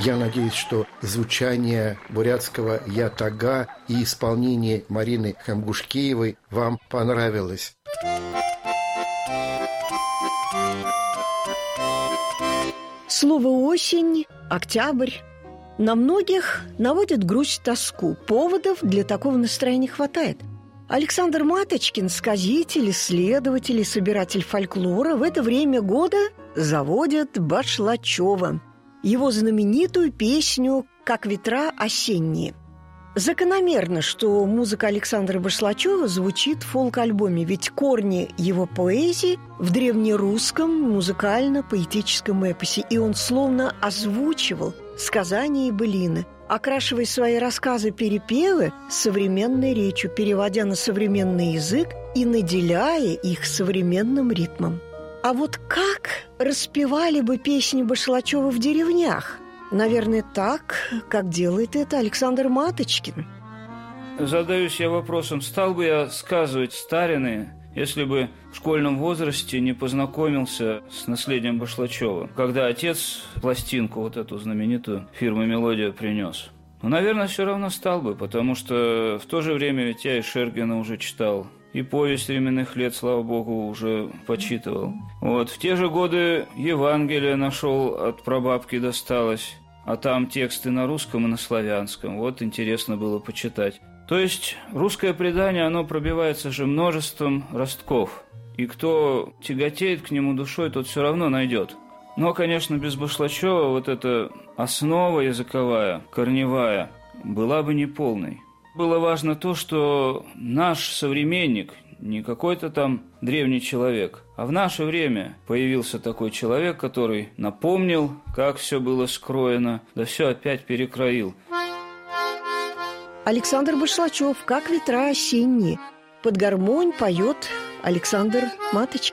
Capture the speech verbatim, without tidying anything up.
Я надеюсь, что звучание бурятского ятага и исполнение Марины Хамгушкеевой вам понравилось. Слово «осень», «октябрь» на многих наводит грусть, тоску. Поводов для такого настроения хватает. Александр Маточкин, сказитель, исследователь и собиратель фольклора, в это время года заводит Башлачева, его знаменитую песню «Как ветра осенние». Закономерно, что музыка Александра Башлачева звучит в фолк-альбоме, ведь корни его поэзии в древнерусском музыкально-поэтическом эпосе, и он словно озвучивал сказания и былины, окрашивая свои рассказы-перепевы современной речью, переводя на современный язык и наделяя их современным ритмом. А вот как распевали бы песни Башлачева в деревнях? Наверное, так, как делает это Александр Маточкин. Задаюсь я вопросом, стал бы я сказывать старины, если бы в школьном возрасте не познакомился с наследием Башлачева, когда отец пластинку, вот эту знаменитую фирмы «Мелодия», принес. Ну, наверное, все равно стал бы, потому что в то же время ведь я и Шергина уже читал, и повесть временных лет, слава богу, уже почитывал. Вот, в те же годы Евангелие нашел, от прабабки досталось, а там тексты на русском и на славянском. Вот интересно было почитать. То есть русское предание, оно пробивается же множеством ростков. И кто тяготеет к нему душой, тот все равно найдет. Но, конечно, без Башлачева вот эта основа языковая, корневая, была бы неполной. Было важно то, что наш современник, не какой-то там древний человек, а в наше время появился такой человек, который напомнил, как все было скроено, да все опять перекроил. Александр Башлачев, «Как ветра осенние». Под гармонь поет Александр Маточкин.